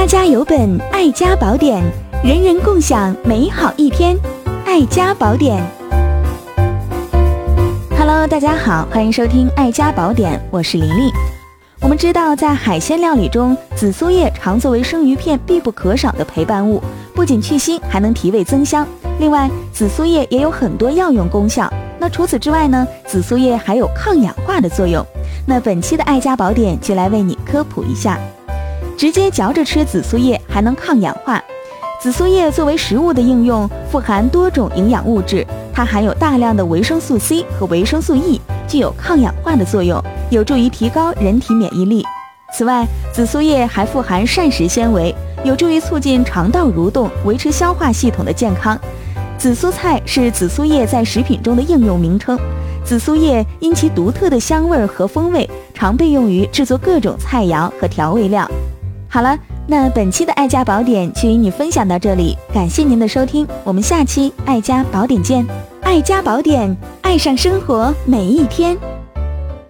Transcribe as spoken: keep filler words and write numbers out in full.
家家有本爱家宝典，人人共享美好一天。爱家宝典。Hello， 大家好，欢迎收听爱家宝典，我是琳琳。我们知道，在海鲜料理中，紫苏叶常作为生鱼片必不可少的陪伴物，不仅去腥，还能提味增香。另外，紫苏叶也有很多药用功效。那除此之外呢，紫苏叶还有抗氧化的作用。那本期的爱家宝典就来为你科普一下。直接嚼着吃紫苏叶还能抗氧化。紫苏叶作为食物的应用，富含多种营养物质，它含有大量的维生素 C 和维生素 E， 具有抗氧化的作用，有助于提高人体免疫力。此外，紫苏叶还富含膳食纤维，有助于促进肠道蠕动，维持消化系统的健康。紫苏菜是紫苏叶在食品中的应用名称。紫苏叶因其独特的香味和风味，常被用于制作各种菜肴和调味料。好了，那本期的爱家宝典就与你分享到这里，感谢您的收听，我们下期爱家宝典见。爱家宝典，爱上生活每一天。